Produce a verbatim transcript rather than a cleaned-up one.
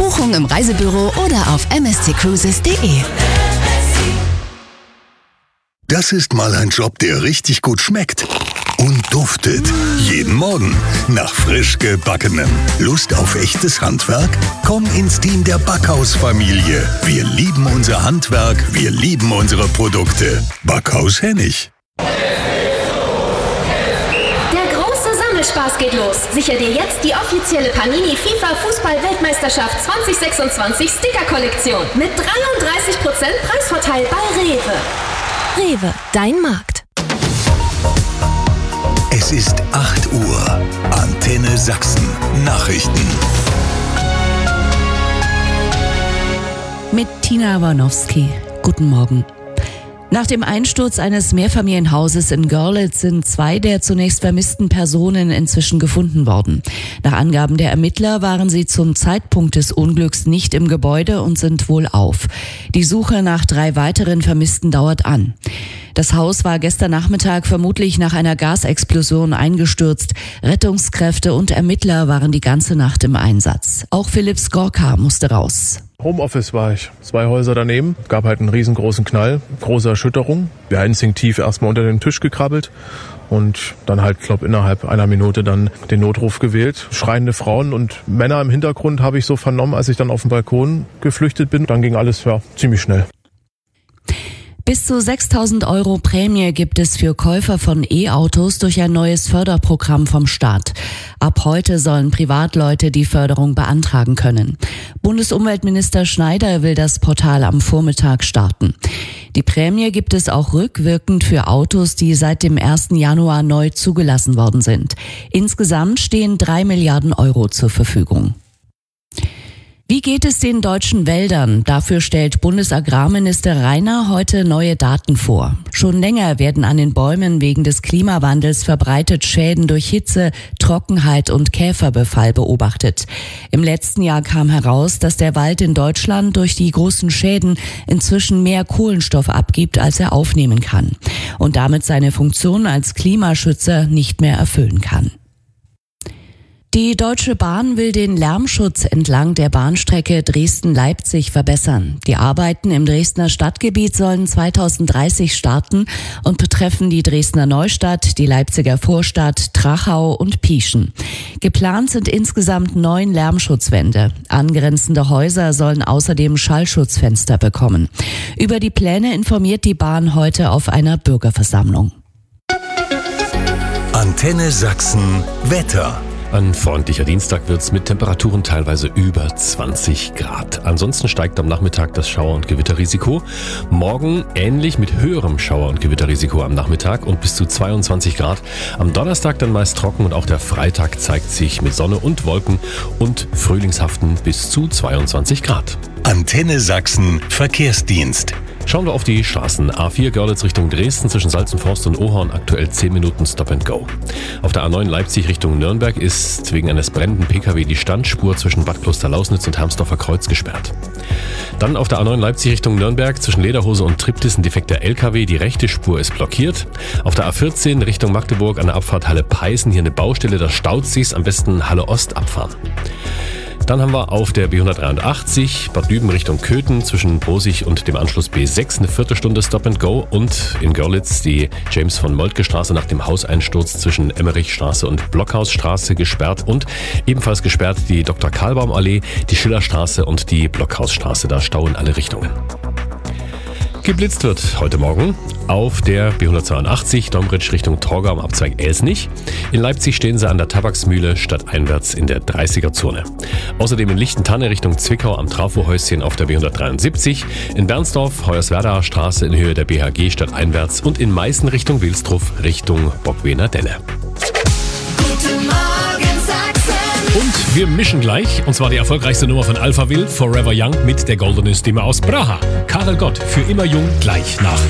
Buchung im Reisebüro oder auf m s c cruises punkt d e. Das ist mal ein Job, der richtig gut schmeckt und duftet. Jeden Morgen nach frisch Gebackenem. Lust auf echtes Handwerk? Komm ins Team der Backhaus-Familie. Wir lieben unser Handwerk, wir lieben unsere Produkte. Backhaus Hennig. Spaß geht los. Sicher dir jetzt die offizielle Panini FIFA Fußball-Weltmeisterschaft zwanzig sechsundzwanzig Sticker-Kollektion mit dreiunddreißig Prozent Preisvorteil bei Rewe. Rewe, dein Markt. Es ist acht Uhr. Antenne Sachsen. Nachrichten. Mit Tina Warnowski. Guten Morgen. Nach dem Einsturz eines Mehrfamilienhauses in Görlitz sind zwei der zunächst vermissten Personen inzwischen gefunden worden. Nach Angaben der Ermittler waren sie zum Zeitpunkt des Unglücks nicht im Gebäude und sind wohlauf. Die Suche nach drei weiteren Vermissten dauert an. Das Haus war gestern Nachmittag vermutlich nach einer Gasexplosion eingestürzt. Rettungskräfte und Ermittler waren die ganze Nacht im Einsatz. Auch Philipp Skorka musste raus. Homeoffice war ich. Zwei Häuser daneben. Gab halt einen riesengroßen Knall, große Erschütterung. Wir instinktiv erstmal unter den Tisch gekrabbelt und dann halt, glaube innerhalb einer Minute dann den Notruf gewählt. Schreiende Frauen und Männer im Hintergrund habe ich so vernommen, als ich dann auf den Balkon geflüchtet bin. Dann ging alles ja ziemlich schnell. Bis zu sechstausend Euro Prämie gibt es für Käufer von E-Autos durch ein neues Förderprogramm vom Staat. Ab heute sollen Privatleute die Förderung beantragen können. Bundesumweltminister Schneider will das Portal am Vormittag starten. Die Prämie gibt es auch rückwirkend für Autos, die seit dem ersten Januar neu zugelassen worden sind. Insgesamt stehen drei Milliarden Euro zur Verfügung. Wie geht es den deutschen Wäldern? Dafür stellt Bundesagrarminister Rainer heute neue Daten vor. Schon länger werden an den Bäumen wegen des Klimawandels verbreitet Schäden durch Hitze, Trockenheit und Käferbefall beobachtet. Im letzten Jahr kam heraus, dass der Wald in Deutschland durch die großen Schäden inzwischen mehr Kohlenstoff abgibt, als er aufnehmen kann und damit seine Funktion als Klimaschützer nicht mehr erfüllen kann. Die Deutsche Bahn will den Lärmschutz entlang der Bahnstrecke Dresden-Leipzig verbessern. Die Arbeiten im Dresdner Stadtgebiet sollen zweitausenddreißig starten und betreffen die Dresdner Neustadt, die Leipziger Vorstadt, Trachau und Pieschen. Geplant sind insgesamt neun Lärmschutzwände. Angrenzende Häuser sollen außerdem Schallschutzfenster bekommen. Über die Pläne informiert die Bahn heute auf einer Bürgerversammlung. Antenne Sachsen Wetter. Ein freundlicher Dienstag wird's mit Temperaturen teilweise über zwanzig Grad. Ansonsten steigt am Nachmittag das Schauer- und Gewitterrisiko. Morgen ähnlich mit höherem Schauer- und Gewitterrisiko am Nachmittag und bis zu zweiundzwanzig Grad. Am Donnerstag dann meist trocken und auch der Freitag zeigt sich mit Sonne und Wolken und frühlingshaften bis zu zweiundzwanzig Grad. Antenne Sachsen Verkehrsdienst. Schauen wir auf die Straßen. A vier Görlitz Richtung Dresden zwischen Salzenforst und Ohorn aktuell zehn Minuten Stop and Go. Auf der A neun Leipzig Richtung Nürnberg ist wegen eines brennenden P K W die Standspur zwischen Bad Klosterlausnitz und Hermsdorfer Kreuz gesperrt. Dann auf der A neun Leipzig Richtung Nürnberg zwischen Lederhose und Triptis ein defekter L K W. Die rechte Spur ist blockiert. Auf der A vierzehn Richtung Magdeburg an der Abfahrt Halle Peißen hier eine Baustelle, da staut sich's, am besten Halle Ost abfahren. Dann haben wir auf der B hundertdreiundachtzig Bad Düben Richtung Köthen zwischen Brosig und dem Anschluss B sechs eine Viertelstunde Stop and Go und in Görlitz die James von Moltke Straße nach dem Hauseinsturz zwischen Emmerichstraße und Blockhausstraße gesperrt und ebenfalls gesperrt die Doktor Karlbaum Allee, die Schillerstraße und die Blockhausstraße. Da Stau in alle Richtungen. Geblitzt wird heute Morgen auf der B hundertzweiundachtzig Domritsch Richtung Torgau am Abzweig Elsnich. In Leipzig stehen sie an der Tabaksmühle stadteinwärts in der dreißiger-Zone. Außerdem in Lichtentanne Richtung Zwickau am Trafohäuschen auf der B hundertdreiundsiebzig. In Bernsdorf Hoyerswerdaer Straße in Höhe der B H G stadteinwärts und in Meißen Richtung Wilsdruff Richtung Bockwener Delle. Und wir mischen gleich, und zwar die erfolgreichste Nummer von Alphaville, Forever Young, mit der goldenen Stimme aus Praha. Karel Gott, für immer jung, gleich nach